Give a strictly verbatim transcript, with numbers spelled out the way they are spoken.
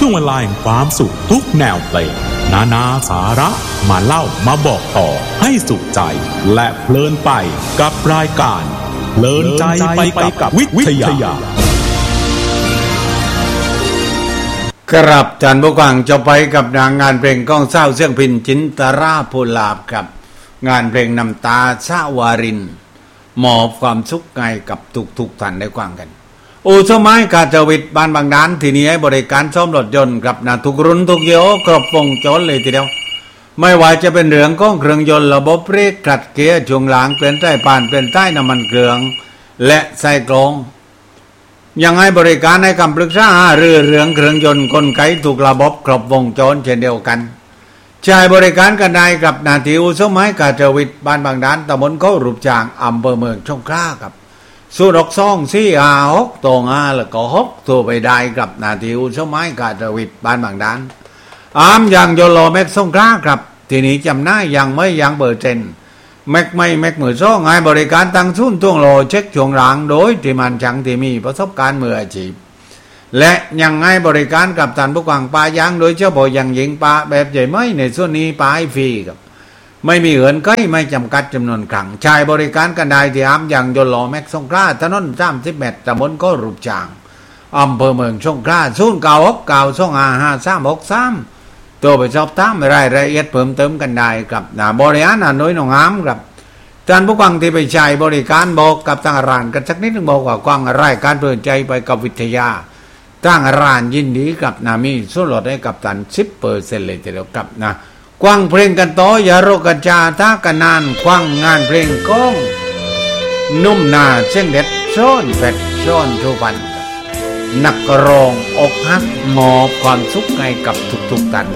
วงเวลาแห่งความสุขทุกแนวเพลงนานาสาระมาเล่ามาบอกต่อให้สุขใจและเพลินไปกับรายการเพลินใจไปกับวิทยาครับจานผู้ฟังจะไปกับนางงานเพลงก้องเศร้าเสียงพินจินตราภูลาภครับงานเพลงนำตาชาวารินมอบความสุขไงกับทุกๆท่านได้ฟังกันอู่สมัยกาจวิทย์บ้านบางด้านที่นี้ให้บริการซ่อมรถยนต์กับนะทุกรุ่นทุกยี่ห้อกรอบวงจรเลยทีเดียวไม่ว่าจะเป็นเรื่องของเครื่องยนต์ระบบเบรกขัดเกียร์ช่วงหลังเปลี่ยนใต้ผ่านเปลี่ยนใต้น้ำมันเครื่องและใส่กรองยังให้บริการให้คำปรึกษาเรื่องเรื่องเครื่องยนต์กลไกถูกระบบครบวงจรเช่นเดียวกันใช้บริการกันได้กับนาทีอู่สมัยกาจวิทย์บ้านบางด้านตำบลเขารูปจางอำเภอเมืองสงขลาครับสู้ดอกซองสี่อาหกตรงอาแล้วก็หกตัวไปได้กับนาทีอู่สมัยกาจวิทย์บ้านบางด้านอามยังโยโลแม็กสงขลาครับทีนี้จำหน้ายังไม่ยังเบอร์เจนแม็กไม่แม็กมือซ่องให้บริการตั้งซุ่นท่วงโลเช็คช่วงหลังโดยที่มันจังที่มีประสบการณ์มืออาชีพและยังให้บริการกับท่านผู้ฟังปลายางโดยเฉพาะอย่างยิ่งปลาแบบใหญ่ไม่ในส่วนนี้ปลาให้ฟรีครับไม่มีเหินใกล้ไม่จำกัดจำนวนครั้งใช้บริการกันได้ที่อามยังโยโลแม็กสงขลาถนนสามสิบเมตรตำบลก็รูปจางอำเภอเมืองสงขลาศูนย์เก้าหกเก้าสองห้าห้าสามหกสามตัวไปสอบถามรายละเอียดเพิ่มเติมกันได้กับนะบริการน้อยหนองอ้ามครับท่านผู้ฟังที่ไปใช้บริการบอกกับทางร้านกันสักนิดนึงบอกว่ากว้างรายการเปิดใจไปกับวิทยาทางร้านยินดีกับนามีส่วนลดให้กับท่าน สิบเปอร์เซ็นต์ เลยทีเดียวกับนะกว้างเพลงกันต่ออย่าโรกจาท่ากันนานกว้างงานเพลงก้องนุ่มนาเส้นเด็ดซ้อนแฟดซ้อนชูพันนักร้องอกหักมอบความสุขให้กับทุกๆท่าน